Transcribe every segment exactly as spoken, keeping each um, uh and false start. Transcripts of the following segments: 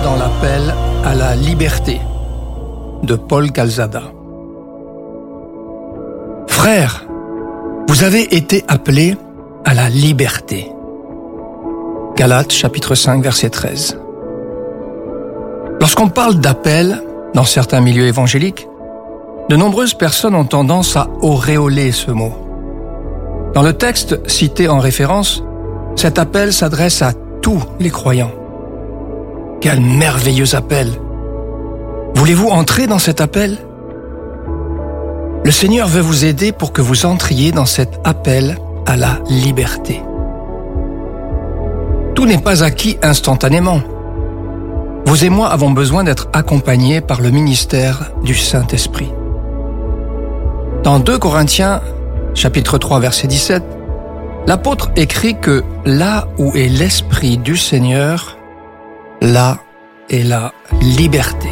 dans l'appel à la liberté de Paul Calzada. Frères, vous avez été appelés à la liberté. Galates chapitre cinq verset treize. Lorsqu'on parle d'appel dans certains milieux évangéliques, de nombreuses personnes ont tendance à auréoler ce mot. Dans le texte cité en référence, cet appel s'adresse à tous les croyants. Quel merveilleux appel! Voulez-vous entrer dans cet appel? Le Seigneur veut vous aider pour que vous entriez dans cet appel à la liberté. Tout n'est pas acquis instantanément. Vous et moi avons besoin d'être accompagnés par le ministère du Saint-Esprit. Dans deux Corinthiens, chapitre trois, verset dix-sept, l'apôtre écrit que là où est l'Esprit du Seigneur, là est la liberté.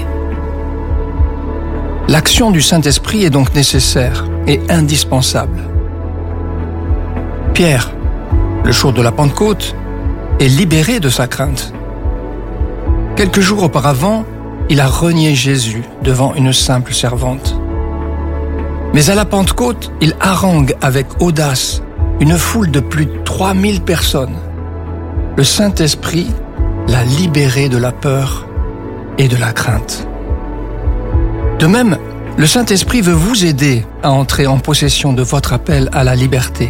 L'action du Saint-Esprit est donc nécessaire et indispensable. Pierre, le jour de la Pentecôte, est libéré de sa crainte. Quelques jours auparavant, il a renié Jésus devant une simple servante. Mais à la Pentecôte, il harangue avec audace une foule de plus de trois mille personnes. Le Saint-Esprit l'a libéré de la peur et de la crainte. De même, le Saint-Esprit veut vous aider à entrer en possession de votre appel à la liberté.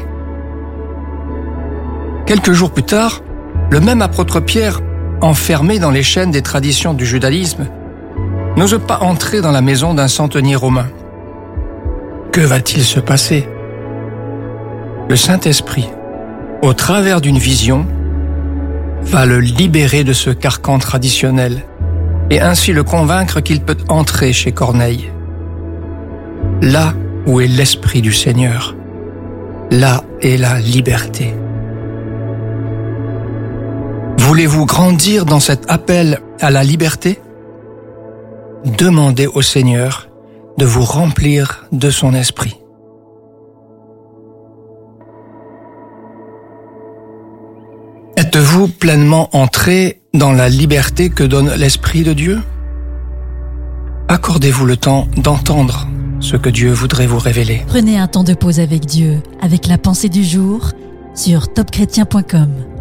Quelques jours plus tard, le même apôtre Pierre, enfermé dans les chaînes des traditions du judaïsme, n'ose pas entrer dans la maison d'un centenier romain. Que va-t-il se passer? Le Saint-Esprit, au travers d'une vision, va le libérer de ce carcan traditionnel et ainsi le convaincre qu'il peut entrer chez Corneille. Là où est l'Esprit du Seigneur, là est la liberté. Voulez-vous grandir dans cet appel à la liberté? Demandez au Seigneur de vous remplir de son esprit. Êtes-vous pleinement entré dans la liberté que donne l'Esprit de Dieu? Accordez-vous le temps d'entendre ce que Dieu voudrait vous révéler. Prenez un temps de pause avec Dieu, avec la pensée du jour, sur top chrétien point com.